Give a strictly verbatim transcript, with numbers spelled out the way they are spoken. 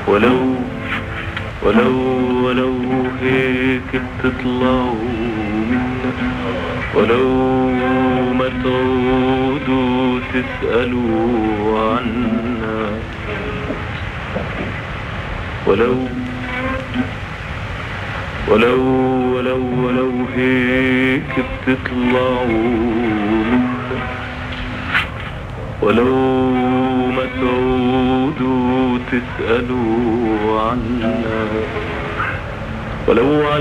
ولو ولو ولو هيك بتطلعوا منا، ولو ما تعودوا تسألوا عنا، ولو ولو ولو ولو هيك بتطلعوا منا، ولو ما تعودوا تسألوا عنا، ولو